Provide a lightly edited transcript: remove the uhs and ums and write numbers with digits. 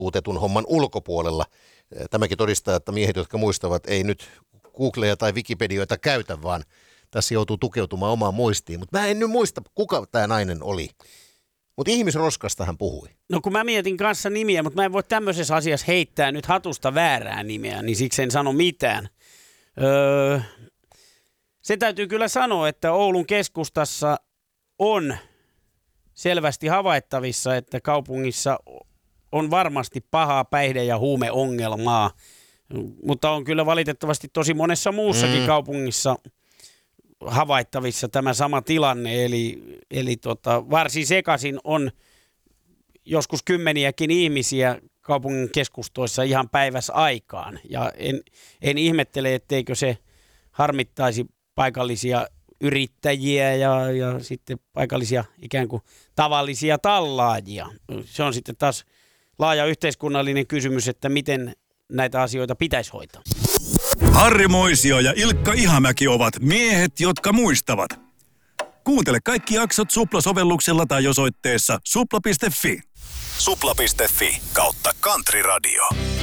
uutetun homman ulkopuolella. Tämäkin todistaa, että miehet, jotka muistavat, ei nyt Googleja tai Wikipedioita käytä, vaan tässä joutuu tukeutumaan omaan muistiin. Mutta mä en nyt muista, kuka tämä nainen oli. Mutta ihmisroskasta hän puhui. No kun mä mietin kanssa nimiä, mutta mä en voi tämmöisessä asiassa heittää nyt hatusta väärää nimeä, niin siksi en sano mitään. Se täytyy kyllä sanoa, että Oulun keskustassa on selvästi havaittavissa, että kaupungissa on varmasti pahaa päihde- ja huumeongelmaa, mutta on kyllä valitettavasti tosi monessa muussakin kaupungissa havaittavissa tämä sama tilanne, eli varsin sekaisin on joskus kymmeniäkin ihmisiä kaupungin keskustoissa ihan päivässä aikaan, ja en ihmettele, etteikö se harmittaisi paikallisia yrittäjiä ja sitten paikallisia ikään kuin tavallisia tallaajia. Se on sitten taas laaja yhteiskunnallinen kysymys, että miten näitä asioita pitäisi hoitaa. Harri Moisio ja Ilkka Ihamäki ovat miehet, jotka muistavat. Kuuntele kaikki jaksot Supla-sovelluksella tai osoitteessa supla.fi. Supla.fi/Country Radio.